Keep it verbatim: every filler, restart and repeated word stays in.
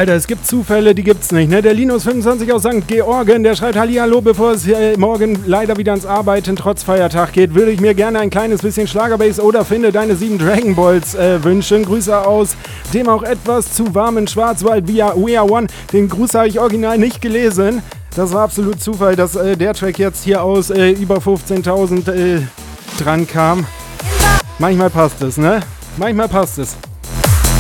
Alter, es gibt Zufälle, die gibt's nicht, ne? Der Linus fünfundzwanzig aus Sankt Georgen, der schreibt Hallihallo, bevor es äh, morgen leider wieder ans Arbeiten trotz Feiertag geht, würde ich mir gerne ein kleines bisschen Schlagerbass oder Finde deine sieben Dragon Balls äh, wünschen. Grüße aus dem auch etwas zu warmen Schwarzwald via We Are One. Den Gruß habe ich original nicht gelesen. Das war absolut Zufall, dass äh, der Track jetzt hier aus äh, über fünfzehntausend äh, dran kam. Manchmal passt es, ne? Manchmal passt es.